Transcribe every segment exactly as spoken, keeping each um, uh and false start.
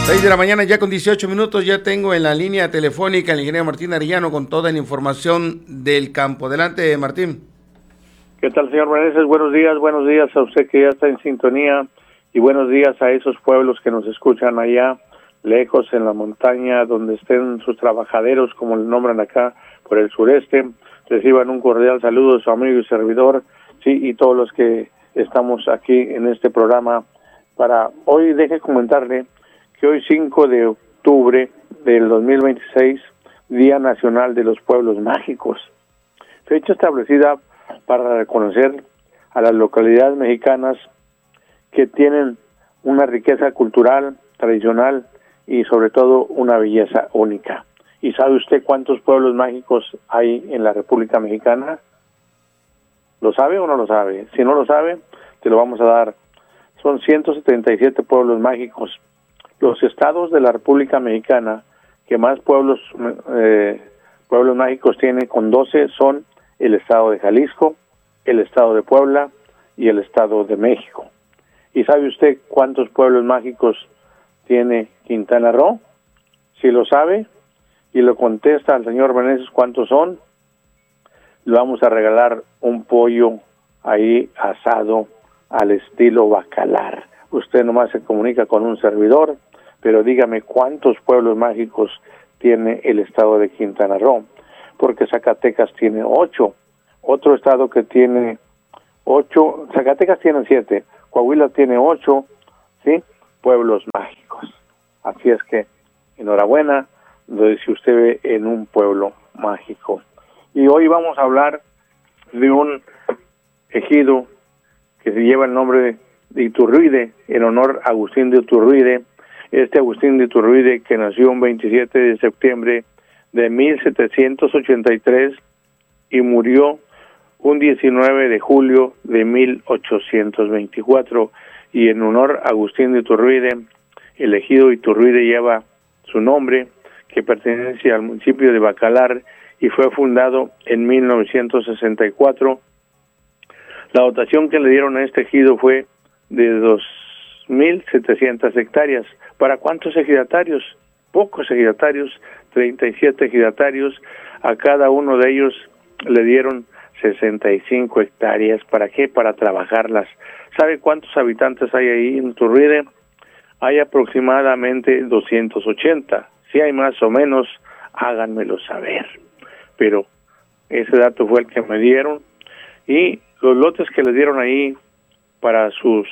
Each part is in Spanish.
seis de la mañana ya con dieciocho minutos, ya tengo en la línea telefónica al ingeniero Martín Arellano con toda la información del campo. Adelante, Martín. ¿Qué tal, señor Meneses? Buenos días, buenos días a usted que ya está en sintonía y buenos días a esos pueblos que nos escuchan allá, lejos en la montaña, donde estén sus trabajaderos, como le nombran acá, por el sureste. Reciban un cordial saludo de su amigo y servidor, sí, y todos los que estamos aquí en este programa. Para hoy, deje comentarle que hoy cinco de octubre del dos mil veintiséis, Día Nacional de los Pueblos Mágicos, fecha establecida para reconocer a las localidades mexicanas que tienen una riqueza cultural, tradicional y sobre todo una belleza única. ¿Y sabe usted cuántos pueblos mágicos hay en la República Mexicana? ¿Lo sabe o no lo sabe? Si no lo sabe, te lo vamos a dar. Son ciento setenta y siete pueblos mágicos. Los estados de la República Mexicana que más pueblos eh, pueblos mágicos tiene, con doce, son el estado de Jalisco, el estado de Puebla y el estado de México. ¿Y sabe usted cuántos pueblos mágicos tiene Quintana Roo? Si lo sabe y lo contesta al señor Meneses cuántos son, le vamos a regalar un pollo ahí asado al estilo bacalar. Usted nomás se comunica con un servidor, pero dígame cuántos pueblos mágicos tiene el estado de Quintana Roo, porque Zacatecas tiene ocho. Otro estado que tiene ocho, Zacatecas tiene siete, Coahuila tiene ocho, ¿sí? Pueblos mágicos. Así es que, enhorabuena, si usted ve en un pueblo mágico. Y hoy vamos a hablar de un ejido que se lleva el nombre de Iturbide, en honor a Agustín de Iturbide. Este Agustín de Iturbide, que nació un veintisiete de septiembre de mil setecientos ochenta y tres y murió un diecinueve de julio de mil ochocientos veinticuatro, y en honor a Agustín de Iturbide, el ejido Iturbide lleva su nombre, que pertenece al municipio de Bacalar y fue fundado en mil novecientos sesenta y cuatro. La dotación que le dieron a este ejido fue de dos mil setecientas hectáreas. ¿Para cuántos ejidatarios? Pocos ejidatarios, treinta y siete ejidatarios. A cada uno de ellos le dieron sesenta y cinco hectáreas. ¿Para qué? Para trabajarlas. ¿Sabe cuántos habitantes hay ahí en Iturbide? Hay aproximadamente doscientos ochenta. Si hay más o menos, háganmelo saber. Pero ese dato fue el que me dieron. Y los lotes que les dieron ahí para sus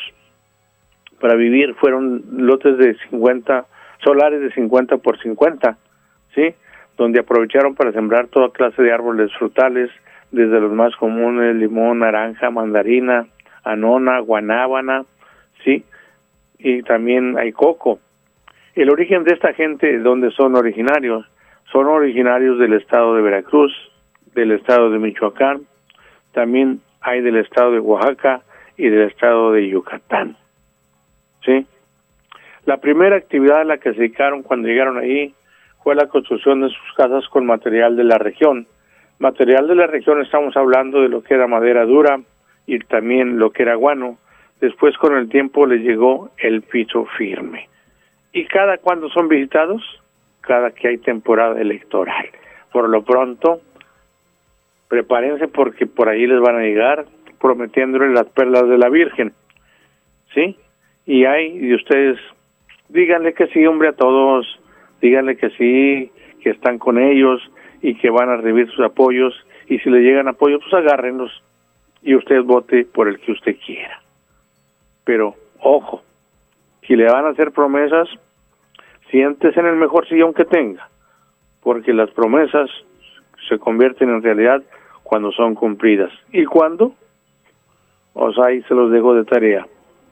para vivir fueron lotes de cincuenta, solares de cincuenta por cincuenta, ¿sí? Donde aprovecharon para sembrar toda clase de árboles frutales, desde los más comunes, limón, naranja, mandarina, anona, guanábana, ¿sí? Y también hay coco. El origen de esta gente, ¿dónde son originarios? Son originarios del estado de Veracruz, del estado de Michoacán, también hay del estado de Oaxaca y del estado de Yucatán, ¿sí? La primera actividad a la que se dedicaron cuando llegaron ahí fue la construcción de sus casas con material de la región. Material de la región, estamos hablando de lo que era madera dura y también lo que era guano. Después, con el tiempo, les llegó el piso firme. ¿Y cada cuándo son visitados? Cada que hay temporada electoral. Por lo pronto, prepárense porque por ahí les van a llegar prometiéndoles las perlas de la Virgen, ¿sí? Y hay, y ustedes, díganle que sí, hombre, a todos, díganle que sí, que están con ellos y que van a recibir sus apoyos, y si le llegan apoyos, pues agárrenlos y usted vote por el que usted quiera. Pero, ojo, si le van a hacer promesas, siéntese en el mejor sillón que tenga, porque las promesas se convierten en realidad cuando son cumplidas. ¿Y cuándo? O sea, ahí se los dejo de tarea.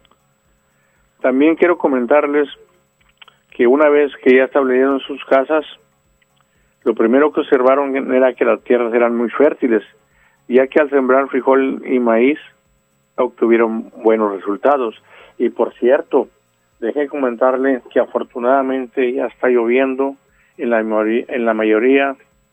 También quiero comentarles que una vez que ya establecieron sus casas, lo primero que observaron era que las tierras eran muy fértiles, ya que al sembrar frijol y maíz obtuvieron buenos resultados. Y por cierto, dejé comentarle que afortunadamente ya está lloviendo en la, en la mayoría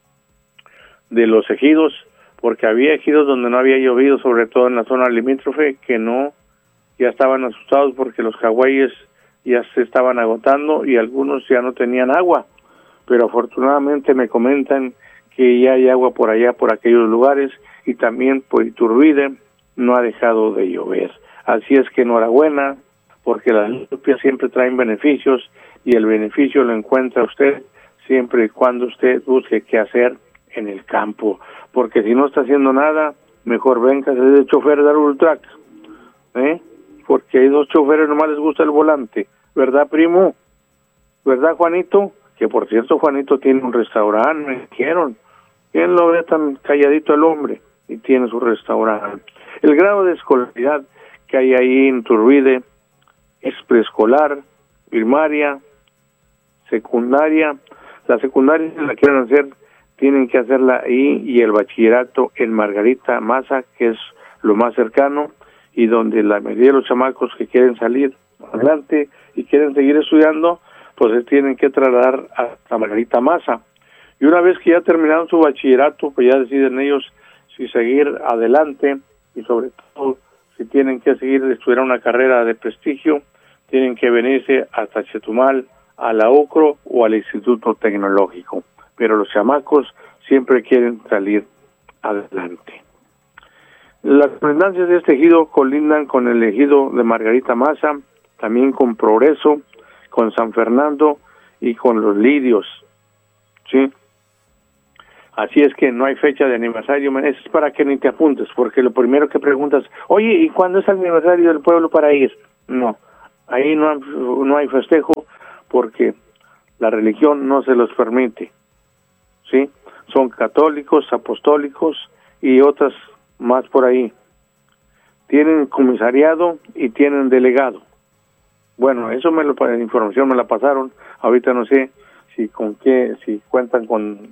de los ejidos, porque había ejidos donde no había llovido, sobre todo en la zona limítrofe, que no, ya estaban asustados porque los hawaies ya se estaban agotando y algunos ya no tenían agua, pero afortunadamente me comentan que ya hay agua por allá, por aquellos lugares, y también por Iturbide no ha dejado de llover. Así es que enhorabuena, porque las lluvias siempre traen beneficios, y el beneficio lo encuentra usted siempre y cuando usted busque qué hacer en el campo, porque si no está haciendo nada, mejor venga de chofer de Ultrac, ¿eh? Porque hay dos choferes, nomás les gusta el volante, ¿verdad, primo? ¿Verdad, Juanito? Que por cierto, Juanito tiene un restaurante, me dijeron. ¿Quién lo ve tan calladito el hombre? Y tiene su restaurante. El grado de escolaridad que hay ahí en Iturbide es preescolar, primaria, secundaria. La secundaria, si la quieren hacer, tienen que hacerla ahí, y el bachillerato en Margarita Maza, que es lo más cercano, y donde la mayoría de los chamacos que quieren salir adelante y quieren seguir estudiando, pues se tienen que trasladar a Margarita Maza. Y una vez que ya terminaron su bachillerato, pues ya deciden ellos si seguir adelante, y sobre todo si tienen que seguir estudiar una carrera de prestigio, tienen que venirse hasta Chetumal, a la O C R O o al Instituto Tecnológico. Pero los chamacos siempre quieren salir adelante. Las colindancias de este ejido colindan con el ejido de Margarita Maza, también con Progreso, con San Fernando y con Los Lidios, ¿sí? Así es que no hay fecha de aniversario, eso es para que ni te apuntes, porque lo primero que preguntas, oye, ¿y cuándo es el aniversario del pueblo para ir? No, ahí no, no hay festejo, porque la religión no se los permite, ¿sí? Son católicos, apostólicos y otras más por ahí. Tienen comisariado y tienen delegado. Bueno, eso me lo, la información me la pasaron. Ahorita no sé si con qué, si cuentan con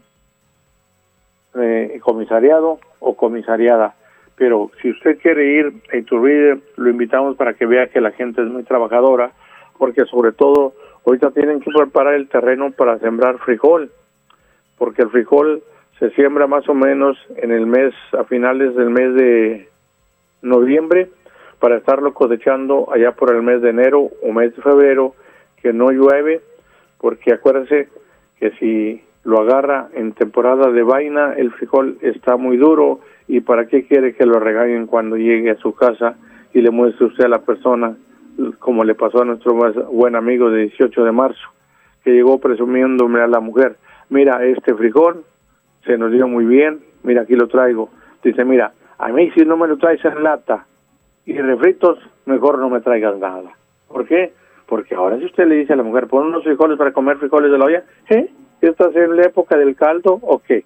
eh, comisariado o comisariada. Pero si usted quiere ir a Iturbide, lo invitamos para que vea que la gente es muy trabajadora, porque sobre todo ahorita tienen que preparar el terreno para sembrar frijol, porque el frijol se siembra más o menos en el mes, a finales del mes de noviembre, para estarlo cosechando allá por el mes de enero o mes de febrero, que no llueve, porque acuérdense que si lo agarra en temporada de vaina, el frijol está muy duro, y para qué quiere que lo regañen cuando llegue a su casa y le muestre usted a la persona, como le pasó a nuestro buen amigo de dieciocho de marzo, que llegó presumiéndome a la mujer, mira, este frijol se nos dio muy bien, mira, aquí lo traigo. Dice, mira, a mí si no me lo traes en lata y refritos, mejor no me traigas nada. ¿Por qué? Porque ahora si usted le dice a la mujer, pon unos frijoles para comer frijoles de la olla, ¿eh? ¿Estás en la época del caldo o qué?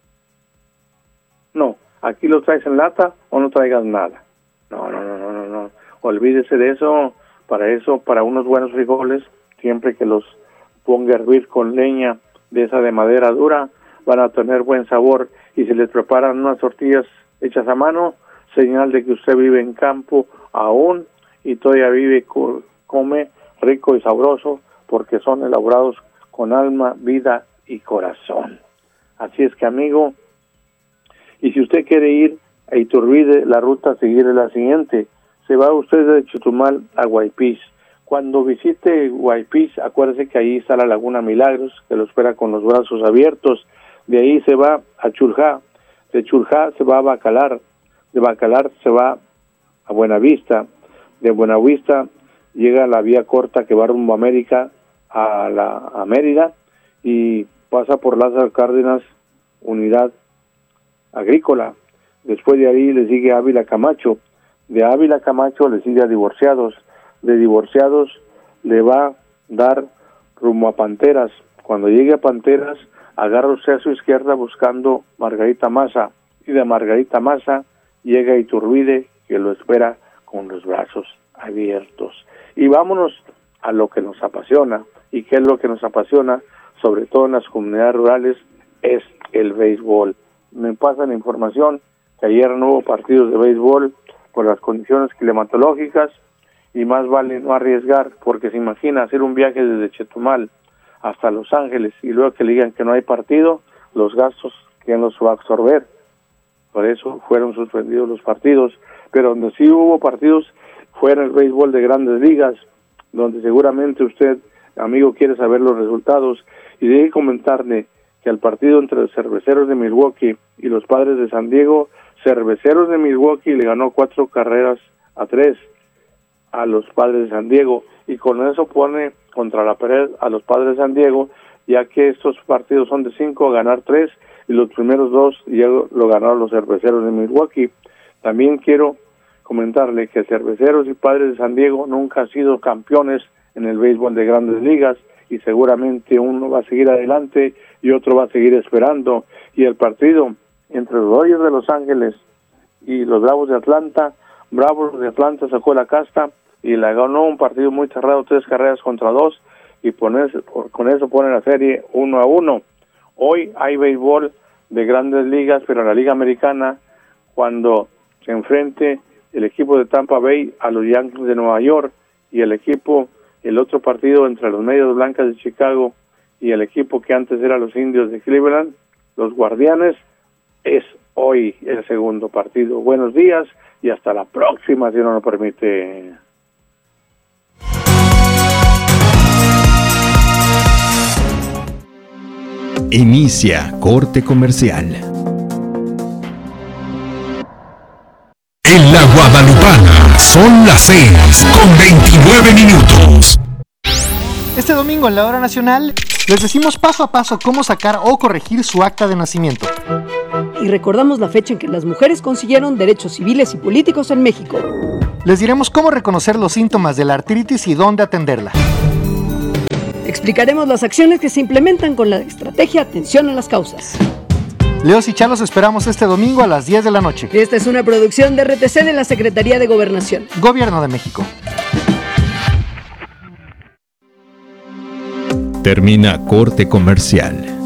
No, aquí lo traes en lata o no traigas nada. No, no, no, no, no, no. Olvídese de eso. Para eso, para unos buenos frijoles, siempre que los ponga a hervir con leña de esa de madera dura, van a tener buen sabor, y si les preparan unas tortillas hechas a mano, señal de que usted vive en campo aún y todavía vive, come rico y sabroso, porque son elaborados con alma, vida y corazón. Así es que, amigo, y si usted quiere ir a Iturbide, la ruta a seguir es la siguiente. Se va usted de Chetumal a Guaypís. Cuando visite Guaypís, acuérdese que ahí está la Laguna Milagros, que lo espera con los brazos abiertos. De ahí se va a Churjá, de Churjá se va a Bacalar, de Bacalar se va a Buenavista, de Buenavista llega a la vía corta que va rumbo a América, a, la, a Mérida, y pasa por Lázaro Cárdenas, Unidad Agrícola. Después de ahí le sigue Ávila Camacho, de Ávila Camacho le sigue a Divorciados, de Divorciados le va a dar rumbo a Panteras. Cuando llegue a Panteras, agarra usted a su izquierda buscando Margarita Maza, y de Margarita Maza llega a Iturbide, que lo espera con los brazos abiertos. Y vámonos a lo que nos apasiona. ¿Y qué es lo que nos apasiona? Sobre todo en las comunidades rurales, es el béisbol. Me pasan información que ayer no hubo partidos de béisbol por las condiciones climatológicas, y más vale no arriesgar, porque se imagina hacer un viaje desde Chetumal hasta Los Ángeles y luego que le digan que no hay partido, los gastos, ¿quién los va a absorber? Por eso fueron suspendidos los partidos, pero donde sí hubo partidos fue en el béisbol de Grandes Ligas, donde seguramente usted, amigo, quiere saber los resultados, y debe comentarle que al partido entre los Cerveceros de Milwaukee y los Padres de San Diego, Cerveceros de Milwaukee le ganó cuatro carreras a tres a los Padres de San Diego, y con eso pone contra la pared a los Padres de San Diego, ya que estos partidos son de cinco a ganar tres, y los primeros dos ya lo ganaron los Cerveceros de Milwaukee. También quiero comentarle que Cerveceros y Padres de San Diego nunca han sido campeones en el béisbol de Grandes Ligas, y seguramente uno va a seguir adelante y otro va a seguir esperando. Y el partido entre los Dodgers de Los Ángeles y los Bravos de Atlanta, Bravos de Atlanta sacó la casta y la ganó, un partido muy cerrado, tres carreras contra dos, y poner, con eso pone la serie uno a uno. Hoy hay béisbol de Grandes Ligas, pero en la Liga Americana, cuando se enfrente el equipo de Tampa Bay a los Yankees de Nueva York, y el equipo, el otro partido entre los Medias Blancas de Chicago y el equipo que antes era los Indios de Cleveland, los Guardianes, es hoy el segundo partido. Buenos días y hasta la próxima, si no lo permite. Inicia corte comercial. En la Guadalupana son las seis con veintinueve minutos. Este domingo en la Hora Nacional les decimos paso a paso cómo sacar o corregir su acta de nacimiento. Y recordamos la fecha en que las mujeres consiguieron derechos civiles y políticos en México. Les diremos cómo reconocer los síntomas de la artritis y dónde atenderla. Explicaremos las acciones que se implementan con la estrategia Atención a las Causas. Leos y Chá los esperamos este domingo a las diez de la noche. Esta es una producción de R T C de la Secretaría de Gobernación. Gobierno de México. Termina corte comercial.